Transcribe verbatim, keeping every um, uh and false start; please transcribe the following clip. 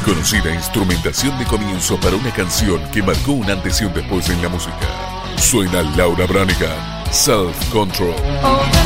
Desconocida instrumentación de comienzo para una canción que marcó un antes y un después en la música. Suena Laura Branigan, Self Control.